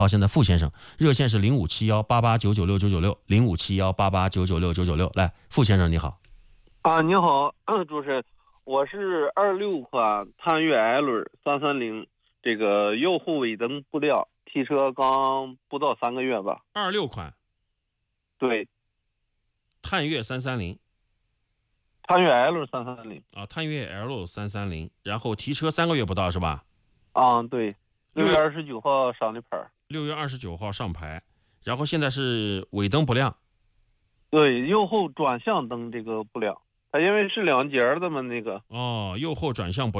好，现在傅先生，热线是057188996996，057188996996。来，傅先生你好。 你好，主持人，我是26款探岳 L 330，这个右后尾灯不亮，提车刚不到3个月吧。 26款对， 探岳330 探岳 L 330。 啊，探岳 L 330，然后提车3个月不到是吧？ 对，6月29号上的牌。 6月29号上牌，然后现在是尾灯不亮。 对，右后转向灯这个不亮，它因为是2节的嘛，那个。 右后转向不亮。